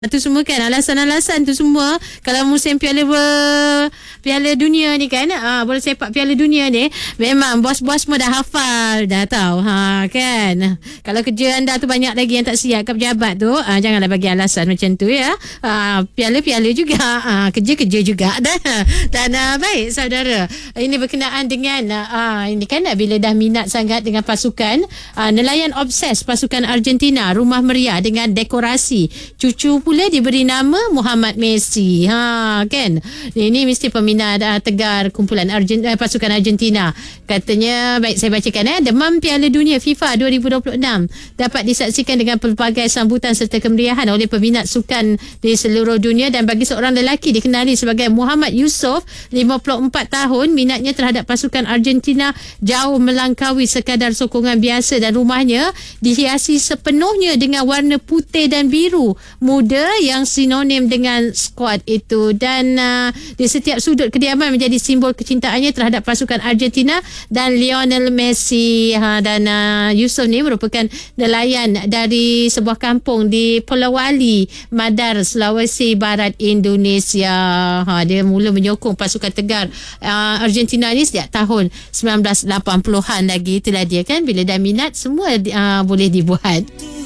Itu semua kan alasan-alasan tu semua kalau musim Piala Dunia ni kan, bola sepak Piala Dunia ni memang bos-bos semua dah hafal, dah tahu kan. Kalau kerja anda tu banyak lagi yang tak siap ke pejabat tu, janganlah bagi alasan macam tu ya. Piala-piala juga, kerja-kerja juga dah. Dan baik saudara, ini berkenaan dengan ini kan bila dah minat sangat dengan pasukan, nelayan obses pasukan Argentina, rumah meriah dengan dekorasi. Cucu pula diberi nama Muhammad Messi. Kan. Ini mesti peminat tegar kumpulan pasukan Argentina. Katanya, baik saya bacakan demam Piala Dunia FIFA 2026 dapat disaksikan dengan pelbagai sambutan serta kemeriahan oleh peminat sukan di seluruh dunia, dan bagi seorang lelaki dikenali sebagai Muhammad Yusof, 54 tahun, minatnya terhadap pasukan Argentina jauh melangkaui sekadar sokongan biasa, dan rumahnya dihiasi sepenuhnya dengan warna putih dan biru muda yang sinonim dengan skuad itu, dan di setiap sudut kediaman menjadi simbol kecintaannya terhadap pasukan Argentina dan Lionel Messi. Dan Yusof ni merupakan nelayan dari sebuah kampung di Polawali, Madar, Sulawesi Barat, Indonesia. Dia mula menyokong pasukan tegar Argentina ni sejak tahun 1980-an lagi. Itulah dia kan, bila dah minat semua boleh dibuat.